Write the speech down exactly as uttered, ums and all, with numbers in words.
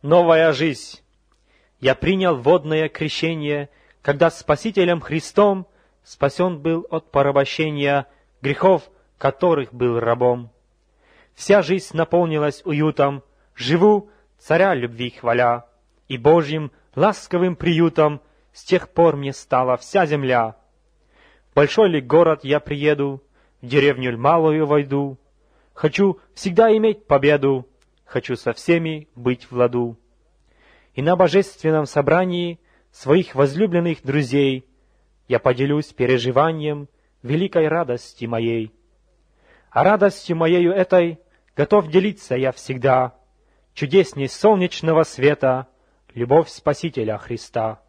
Новая жизнь. Я принял водное крещение, когда Спасителем Христом спасен был от порабощения грехов, которых был рабом. Вся жизнь наполнилась уютом, живу, царя любви хваля, и Божьим ласковым приютом с тех пор мне стала вся земля. В большой ли город я приеду, в деревню ль малую войду, хочу всегда иметь победу, хочу со всеми быть в ладу. И на божественном собрании своих возлюбленных друзей я поделюсь переживанием великой радости моей. А радостью моею этой готов делиться я всегда, чудесней солнечного света, любовь Спасителя Христа.